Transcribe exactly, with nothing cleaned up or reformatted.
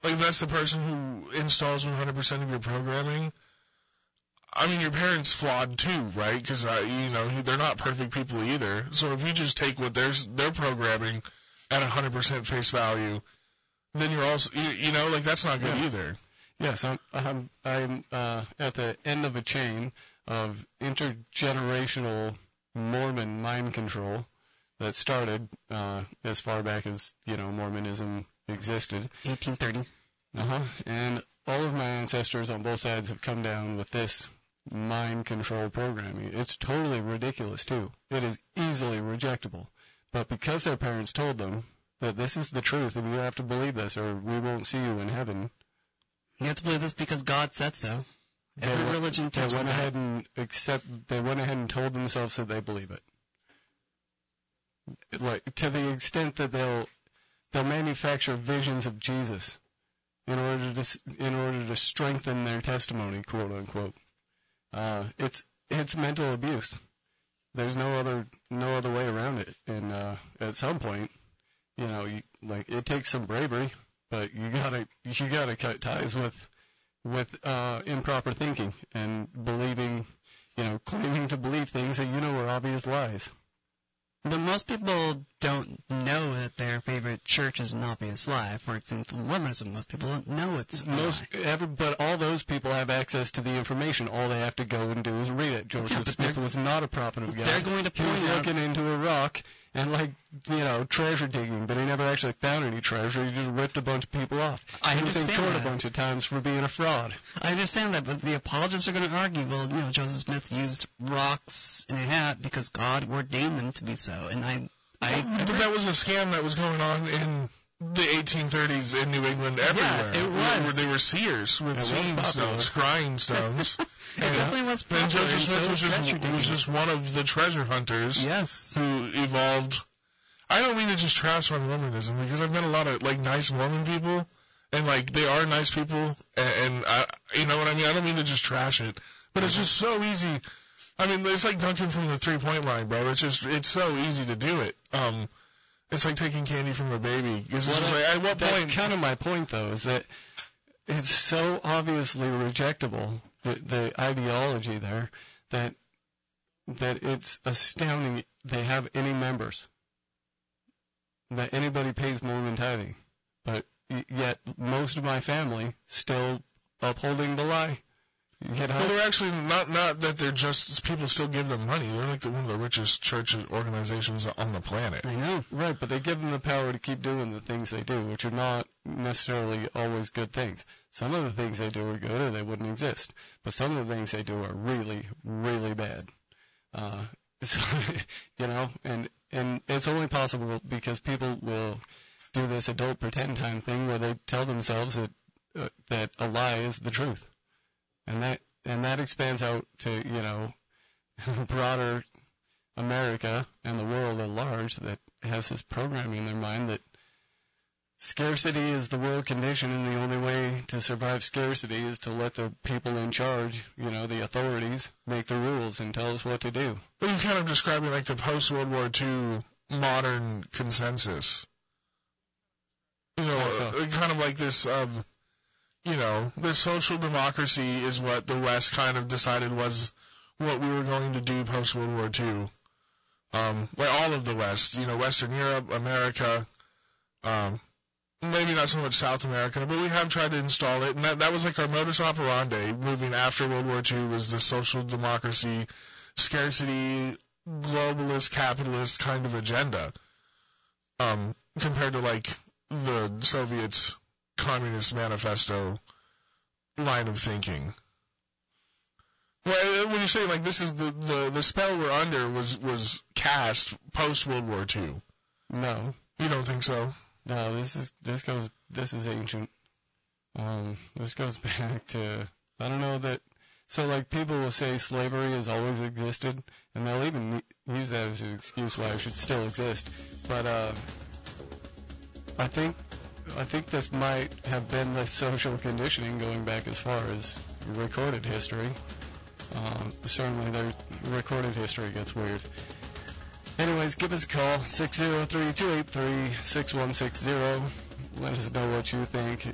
like if that's the person who installs one hundred percent of your programming, I mean, your parents flawed too, right? Because, uh, you know, they're not perfect people either. So if you just take what they're, they're programming at one hundred percent face value, then you're also, you, you know, like that's not good yeah. either. Yes, I'm, I'm, I'm uh, at the end of a chain of intergenerational Mormon mind control that started uh, as far back as, you know, Mormonism existed. eighteen thirty. Uh-huh. And all of my ancestors on both sides have come down with this mind control programming. It's totally ridiculous, too. It is easily rejectable. But because their parents told them that this is the truth and you have to believe this or we won't see you in heaven. You have to believe this because God said so. Every they, religion they teaches went that. ahead and accept. They went ahead and told themselves that they believe it. Like to the extent that they'll they'll manufacture visions of Jesus in order to in order to strengthen their testimony, quote unquote. Uh, it's it's mental abuse. There's no other no other way around it. And uh, at some point, you know, you, like it takes some bravery, but you gotta you gotta cut ties with with uh, improper thinking and believing, you know, claiming to believe things that you know are obvious lies. But most people don't know that their favorite church is an obvious lie. For example, Mormonism, most people don't know it's a most, lie. Every, but all those people have access to the information. All they have to go and do is read it. Joseph Yeah, Smith was not a prophet of God. They're going to He was point out looking into a rock and, like, you know, treasure digging, but he never actually found any treasure. He just ripped a bunch of people off. I he was in understand court that. a bunch of times for being a fraud. I understand that, but the apologists are going to argue, well, you know, Joseph Smith used rocks in a hat because God ordained them to be so. And I, I, But that was a scam that was going on in the eighteen thirties in New England everywhere. Yeah, it was. Where they were seers with It was seeing popular. stones, scrying stones. it and, definitely was popular. and Joseph so Smith was that's just, ridiculous. was just one of the treasure hunters Yes. who evolved. I don't mean to just trash on Mormonism because I've met a lot of like nice Mormon people, and like they are nice people, and, and I, you know what I mean. I don't mean to just trash it, but it's just so easy. I mean, it's like dunking from the three-point line, bro. It's just it's so easy to do it. Um, it's like taking candy from a baby. It's just Well, like, at what That's point? kind of my point, though, is that it's so obviously rejectable, the, the ideology there, that that it's astounding they have any members, that anybody pays Mormon tithing. But y- yet most of my family still upholding the lie. You know? Well, they're actually not not that they're just people still give them money. They're like the, one of the richest church organizations on the planet. I know. Right, but they give them the power to keep doing the things they do, which are not necessarily always good things. Some of the things they do are good or they wouldn't exist. But some of the things they do are really, really bad. Uh, so, you know, and, and it's only possible because people will do this adult pretend time thing where they tell themselves that, uh, that a lie is the truth. And that, and that expands out to, you know, broader America and the world at large that has this programming in their mind that scarcity is the world condition and the only way to survive scarcity is to let the people in charge, you know, the authorities, make the rules and tell us what to do. Well, you're kind of describing like the post-World War Two modern consensus. You know, Also. uh, kind of like this, um, you know, this social democracy is what the West kind of decided was what we were going to do post-World War Two. Um, like all of the West, you know, Western Europe, America, um, maybe not so much South America, but we have tried to install it, and that, that was like our modus operandi moving after World War Two was the social democracy, scarcity, globalist, capitalist kind of agenda, um, compared to like the Soviets' Communist Manifesto line of thinking. Well, when you say like this is the, the, the spell we're under was, was cast post World War Two. No. You don't think so? No, this is, this goes, this is ancient. Um, this goes back to, I don't know that, so like people will say slavery has always existed, and they'll even use that as an excuse why it should still exist. But, uh, I think, I think this might have been the social conditioning going back as far as recorded history. Um, certainly their recorded history gets weird. Anyways, give us a call, six oh three, two eight three, six one six zero. Let us know what you think.